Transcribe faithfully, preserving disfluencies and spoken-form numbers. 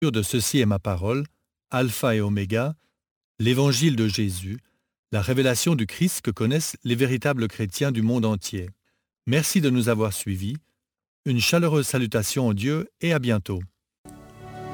de Ceci est ma parole, Alpha et Oméga, l'Évangile de Jésus, la révélation du Christ que connaissent les véritables chrétiens du monde entier. Merci de nous avoir suivis. Une chaleureuse salutation en Dieu et à bientôt.